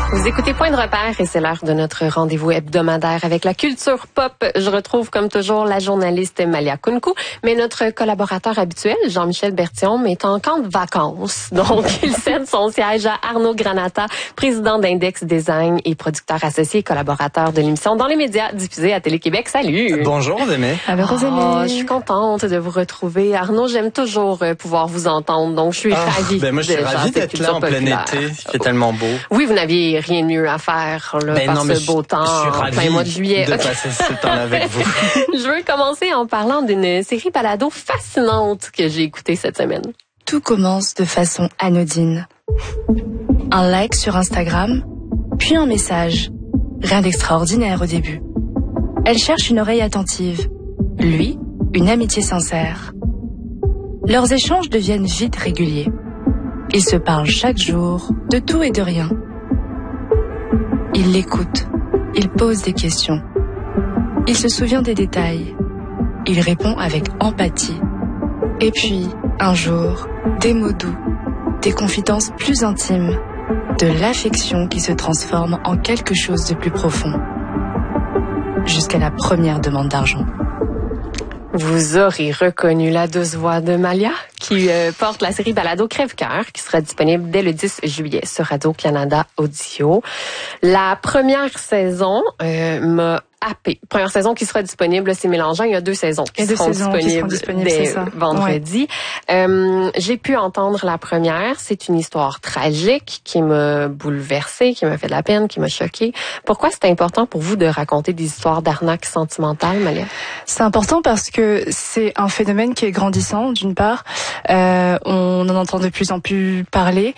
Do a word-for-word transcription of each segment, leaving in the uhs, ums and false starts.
Vous écoutez Point de repère et c'est l'heure de notre rendez-vous hebdomadaire avec la culture pop. Je retrouve comme toujours la journaliste Malia Kunku, mais notre collaborateur habituel, Jean-Michel Berthiaume, est en camp de vacances. Donc, il cède son siège à Arnaud Granata, président d'Index Design et producteur associé et collaborateur de l'émission Dans les médias diffusée à Télé-Québec. Salut! Bonjour, Rosemée. Alors, oh, je suis contente de vous retrouver. Arnaud, j'aime toujours pouvoir vous entendre, donc je suis oh, ravie. Ben moi, je suis ravie d'être là en plein été. C'est tellement beau. Oui, vous n'aviez rien de mieux à faire là, ben par non, ce beau temps, je suis en plein mois de juillet. de passer ce temps-là avec vous. Je veux commencer en parlant d'une série balado fascinante que j'ai écoutée cette semaine. Tout commence de façon anodine. Un like sur Instagram, puis un message. Rien d'extraordinaire au début. Elle cherche une oreille attentive. Lui, une amitié sincère. Leurs échanges deviennent vite réguliers. Ils se parlent chaque jour, de tout et de rien. Il l'écoute. Il pose des questions. Il se souvient des détails. Il répond avec empathie. Et puis, un jour, des mots doux, des confidences plus intimes, de l'affection qui se transforme en quelque chose de plus profond. Jusqu'à la première demande d'argent. Vous aurez reconnu la douce voix de Malia, qui euh, porte la série Balado Crève-Cœur, qui sera disponible dès le dix juillet sur Radio-Canada Audio. La première saison euh, m'a happée. Première saison qui sera disponible, c'est mélangeant. Il y a deux saisons qui, deux seront, saisons disponibles qui seront disponibles dès vendredi. Ouais. Euh, j'ai pu entendre la première. C'est une histoire tragique qui m'a bouleversée, qui m'a fait de la peine, qui m'a choquée. Pourquoi c'est important pour vous de raconter des histoires d'arnaque sentimentale, Malia? C'est important parce que c'est un phénomène qui est grandissant, d'une part. Euh, on en entend de plus en plus parler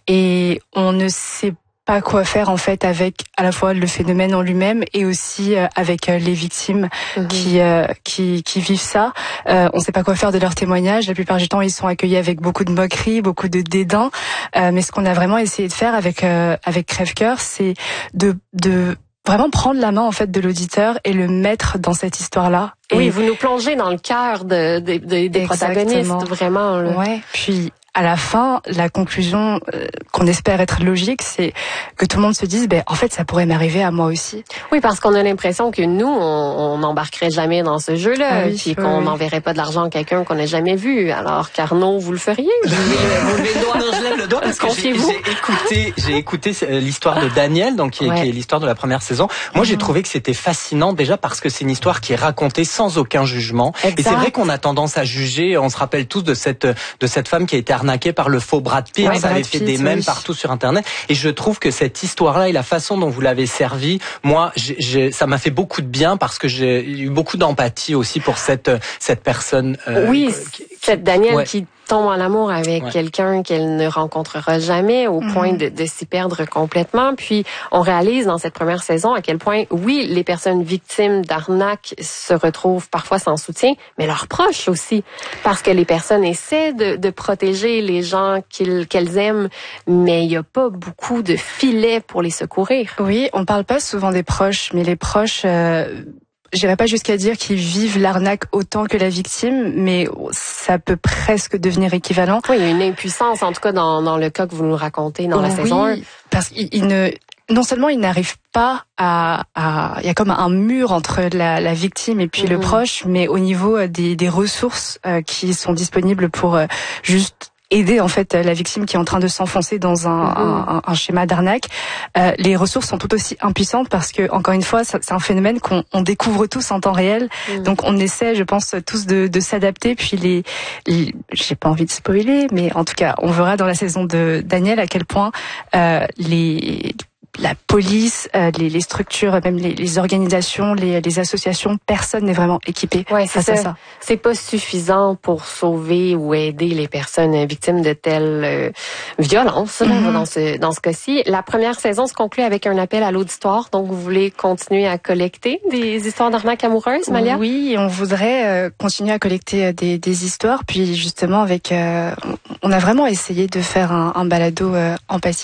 et on ne sait pas quoi faire en fait avec à la fois le phénomène en lui-même et aussi euh, avec euh, les victimes mmh. qui euh, qui qui vivent ça. Euh, on ne sait pas quoi faire de leurs témoignages. La plupart du temps, ils sont accueillis avec beaucoup de moqueries, beaucoup de dédain. Euh, mais ce qu'on a vraiment essayé de faire avec euh, avec Crève-Cœur, c'est de de vraiment prendre la main en fait de l'auditeur et le mettre dans cette histoire-là. Et oui, vous nous plongez dans le cœur de, de, de, des protagonistes, vraiment. Là. Ouais. Puis à la fin, la conclusion euh, qu'on espère être logique, c'est que tout le monde se dise, ben en fait, ça pourrait m'arriver à moi aussi. Oui, parce qu'on a l'impression que nous, on n'embarquerait jamais dans ce jeu-là, ah oui, puis qu'on n'enverrait oui. pas de l'argent à quelqu'un qu'on n'a jamais vu. Alors qu'Arnaud, vous le feriez? Vous levez le doigt. Non, je lève le doigt parce que j'ai, j'ai écouté, j'ai écouté l'histoire de Daniel, donc qui est, ouais. qui est l'histoire de la première saison. Moi, mmh. j'ai trouvé que c'était fascinant déjà parce que c'est une histoire qui est racontée sans aucun jugement. Exact. Et c'est vrai qu'on a tendance à juger. On se rappelle tous de cette de cette femme qui a été arnaqué par le faux Brad Pitt, ouais, ça Brad avait fait Pitt, des mèmes oui. partout sur Internet. Et je trouve que cette histoire-là et la façon dont vous l'avez servie, moi, j'ai, j'ai, ça m'a fait beaucoup de bien parce que j'ai eu beaucoup d'empathie aussi pour cette cette personne. Euh, oui, qui, cette Danielle ouais. qui tombe en amour avec ouais. quelqu'un qu'elle ne rencontrera jamais au mmh. point de, de s'y perdre complètement. Puis on réalise dans cette première saison à quel point, oui, les personnes victimes d'arnaques se retrouvent parfois sans soutien, mais leurs proches aussi, parce que les personnes essaient de, de protéger les gens qu'ils, qu'elles aiment, mais il n'y a pas beaucoup de filets pour les secourir. Oui, on parle pas souvent des proches, mais les proches... Euh... J'irais pas jusqu'à dire qu'ils vivent l'arnaque autant que la victime, mais ça peut presque devenir équivalent. Oui, il y a une impuissance, en tout cas dans, dans le cas que vous nous racontez dans la oui, saison un. Parce qu'ils ne, non seulement ils n'arrivent pas à, à, il y a comme un mur entre la, la victime et puis mmh. le proche, mais au niveau des, des ressources euh, qui sont disponibles pour euh, juste aider en fait la victime qui est en train de s'enfoncer dans un, mmh. un, un schéma d'arnaque. Euh, les ressources sont tout aussi impuissantes parce que encore une fois, c'est un phénomène qu'on on découvre tous en temps réel. Mmh. Donc on essaie, je pense, tous de, de s'adapter. Puis les, les j'ai pas envie de spoiler, mais en tout cas, on verra dans la saison de Daniel à quel point euh, les la police, euh, les, les structures, même les, les organisations, les, les associations, personne n'est vraiment équipé ouais, face c'est à ça. ça. C'est pas suffisant pour sauver ou aider les personnes victimes de telles euh, violences mm-hmm. dans ce dans ce cas-ci. La première saison se conclut avec un appel à l'auditoire. Donc, vous voulez continuer à collecter des histoires d'arnaque amoureuse, Malia? Oui, on voudrait euh, continuer à collecter des, des histoires. Puis justement, avec, euh, on a vraiment essayé de faire un, un balado euh, empathie.